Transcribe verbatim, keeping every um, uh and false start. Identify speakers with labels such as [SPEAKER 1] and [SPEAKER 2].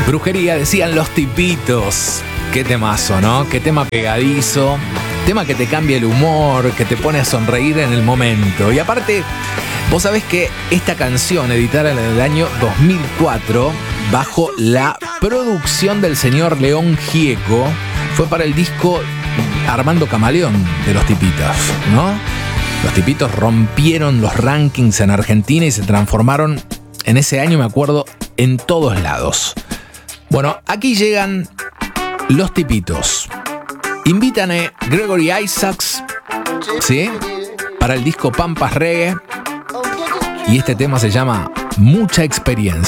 [SPEAKER 1] Brujería, decían Los Tipitos. Qué temazo, ¿no? Qué tema pegadizo. Tema que te cambia el humor, que te pone a sonreír en el momento. Y aparte, vos sabés que esta canción, editada en el año dos mil cuatro, bajo la producción del señor León Gieco, fue para el disco Armando Camaleón de Los Tipitos, ¿no? Los Tipitos rompieron los rankings en Argentina y se transformaron en ese año, me acuerdo, en todos lados. Bueno, aquí llegan Los Tipitos. Invitan a Gregory Isaacs, ¿sí?, para el disco Pampas Reggae. Y este tema se llama Mucha Experiencia.